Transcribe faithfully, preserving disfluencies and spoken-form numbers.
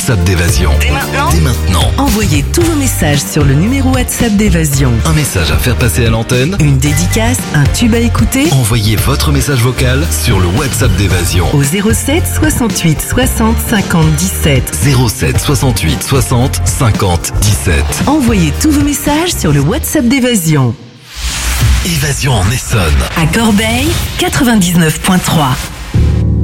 WhatsApp d'Évasion. Dès maintenant Dès maintenant. Envoyez tous vos messages sur le numéro WhatsApp d'Évasion. Un message à faire passer à l'antenne. Une dédicace, un tube à écouter. Envoyez votre message vocal sur le WhatsApp d'Évasion. Au zéro sept soixante-huit soixante cinquante dix-sept. zéro sept soixante-huit soixante cinquante dix-sept. Envoyez tous vos messages sur le WhatsApp d'Évasion. Évasion en Essonne. À Corbeil, quatre-vingt-dix-neuf virgule trois.